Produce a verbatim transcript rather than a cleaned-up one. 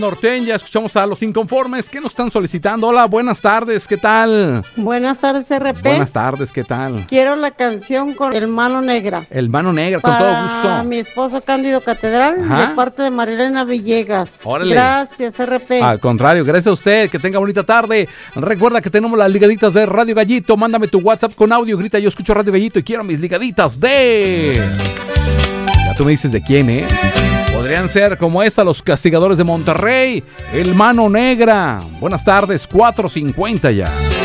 Norteña, escuchamos a los inconformes que nos están solicitando. Hola, buenas tardes, ¿qué tal? Buenas tardes, R P. Buenas tardes, ¿qué tal? Quiero la canción con El Mano Negra. El Mano Negra, con Para todo gusto. mi esposo Cándido Catedral, Ajá. de parte de Marilena Villegas. Órale. Gracias, R P. Al contrario, gracias a usted, que tenga bonita tarde. Recuerda que tenemos las ligaditas de Radio Gallito. Mándame tu WhatsApp con audio, grita yo escucho Radio Gallito y quiero mis ligaditas de... Ya tú me dices de quién, ¿eh? Podrían ser como esta, los Castigadores de Monterrey, El Mano Negra. Buenas tardes, cuatro cincuenta ya.